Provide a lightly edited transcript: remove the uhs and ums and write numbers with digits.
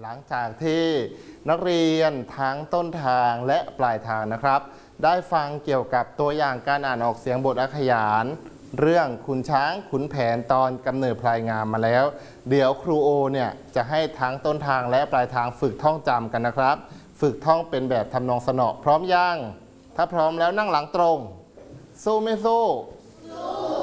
หลังจากที่นักเรียนทั้งต้นทางและปลายทางนะครับได้ฟังเกี่ยวกับตัวอย่างการอ่านออกเสียงบทอักขยานเรื่องขุนช้างขุนแผนตอนกำเนิดพลายงามมาแล้วเดี๋ยวครูโอเนี่ยจะให้ทั้งต้นทางและปลายทางฝึกท่องจำกันนะครับฝึกท่องเป็นแบบทำนองสนอพร้อมยังถ้าพร้อมแล้วนั่งหลังตรงสู้ไม่สู้